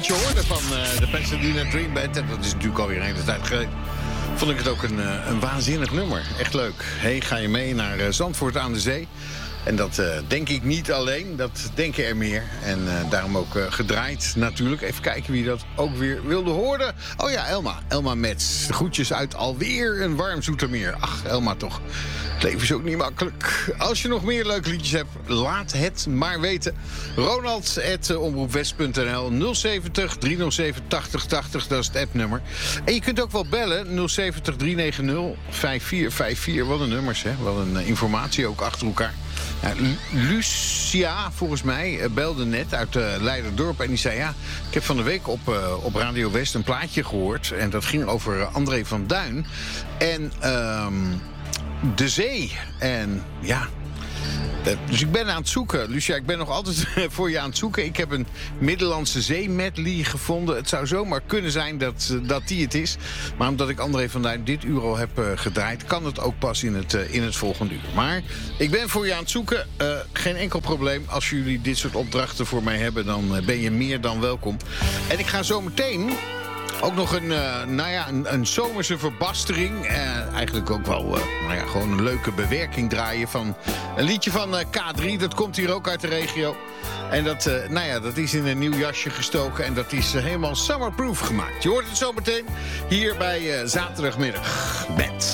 liedje hoorde van de Pasadena Dream Band, en dat is natuurlijk alweer een hele tijd geleden, vond ik het ook een waanzinnig nummer. Echt leuk. Hey, ga je mee naar Zandvoort aan de Zee? En dat denk ik niet alleen, dat denken er meer. En daarom ook gedraaid natuurlijk. Even kijken wie dat ook weer wilde horen. Oh ja, Elma. Elma Mets. De groetjes uit alweer een warm Zoetermeer. Ach, Elma toch. Het leven is ook niet makkelijk. Als je nog meer leuke liedjes hebt, laat het maar weten. Ronald@omroepwest.nl 070 307 8080, dat is het appnummer. En je kunt ook wel bellen, 070 390 5454. Wat een nummers, hè. Wat een informatie ook achter elkaar. Ja, Lucia, volgens mij, belde net uit Leiderdorp en die zei, ja, ik heb van de week op Radio West een plaatje gehoord. En dat ging over André van Duin en de zee. En ja, dus ik ben aan het zoeken. Lucia, ik ben nog altijd voor je aan het zoeken. Ik heb een Middellandse Zee medley gevonden. Het zou zomaar kunnen zijn dat die het is. Maar omdat ik André van Duin dit uur al heb gedraaid, kan het ook pas in het volgende uur. Maar ik ben voor je aan het zoeken. Geen enkel probleem. Als jullie dit soort opdrachten voor mij hebben, dan ben je meer dan welkom. En ik ga zo meteen ook nog een zomerse verbastering. Eigenlijk ook wel gewoon een leuke bewerking draaien van een liedje van K3. Dat komt hier ook uit de regio. En dat is in een nieuw jasje gestoken. En dat is helemaal summerproof gemaakt. Je hoort het zo meteen hier bij Zaterdagmiddag met